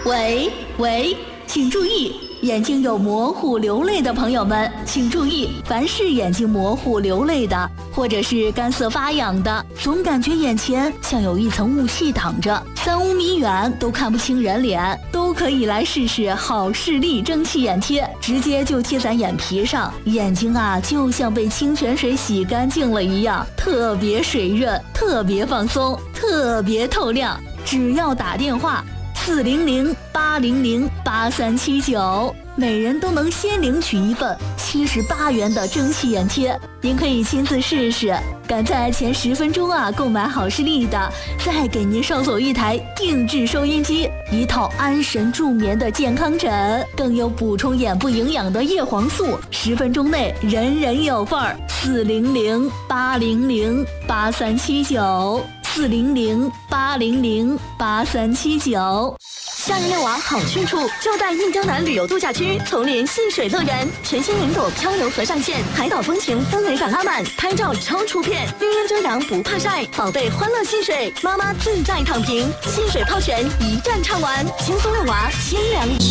喂，请注意，眼睛有模糊流泪的朋友们，请注意，凡是眼睛模糊流泪的，或者是干涩发痒的，总感觉眼前像有一层雾气挡着，3-5米远都看不清人脸，都可以来试试好视力蒸汽眼贴，直接就贴在眼皮上，眼睛啊就像被清泉水洗干净了一样，特别水润，特别放松，特别透亮。只要打电话400-800-8379，每人都能先领取一份78元的蒸汽眼贴。您可以亲自试试，赶在前10分钟购买好视力的，再给您捎走一台定制收音机，一套安神助眠的健康枕，更有补充眼部营养的叶黄素，10分钟内人人有份儿。400-800-8379，400-800-8379。 夏日遛娃好去处就在印江南旅游度假区丛林戏水乐园，全新云朵漂流河上线，海岛风情氛围感拉满，拍照超出片，绿荫遮阳不怕晒，宝贝欢乐戏水，妈妈自在躺平，戏水泡泉一站唱完，轻松遛娃心凉。